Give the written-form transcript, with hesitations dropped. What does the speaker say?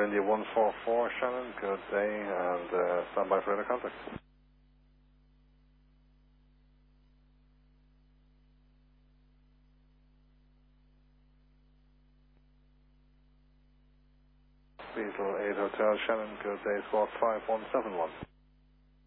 India 144, Shannon, good day, and stand by for further contact. Beetle 8 Hotel, Shannon, good day, squawk 5171.